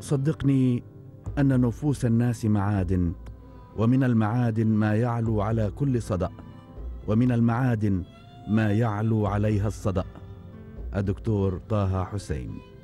صدقني أن نفوس الناس معادن، ومن المعادن ما يعلو على كل صدأ، ومن المعادن ما يعلو عليها الصدأ. الدكتور طه حسين.